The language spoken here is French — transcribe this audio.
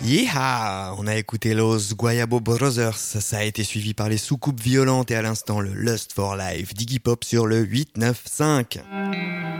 Yeeha! On a écouté Los Guayabo Brothers, ça a été suivi par les Soucoupes Violentes et à l'instant le Lust for Life d'Iggy Pop sur le 895.